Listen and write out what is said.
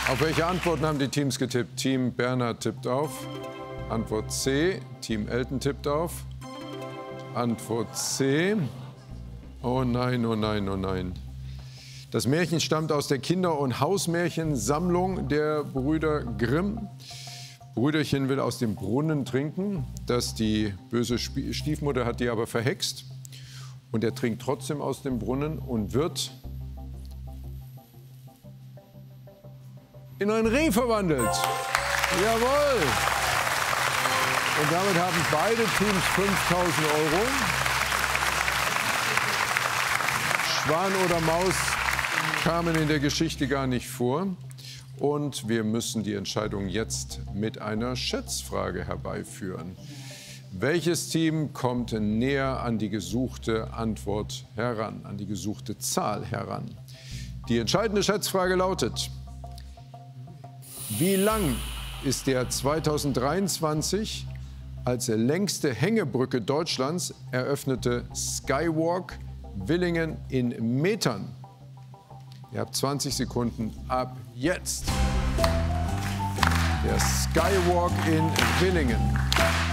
Auf welche Antworten haben die Teams getippt? Team Bernhard tippt auf. Antwort C. Team Elton tippt auf. Antwort C. Oh nein, oh nein, oh nein. Das Märchen stammt aus der Kinder- und Hausmärchensammlung der Brüder Grimm. Brüderchen will aus dem Brunnen trinken. Die böse Stiefmutter hat die aber verhext. Und er trinkt trotzdem aus dem Brunnen und wird in ein Reh verwandelt. Jawohl! Und damit haben beide Teams 5.000 Euro. Schwan oder Maus kamen in der Geschichte gar nicht vor. Und wir müssen die Entscheidung jetzt mit einer Schätzfrage herbeiführen. Welches Team kommt näher an die gesuchte Antwort heran, an die gesuchte Zahl heran? Die entscheidende Schätzfrage lautet: Wie lang ist der 2023 als längste Hängebrücke Deutschlands eröffnete Skywalk Villingen in Metern? Ihr habt 20 Sekunden ab jetzt. Der Skywalk in Villingen.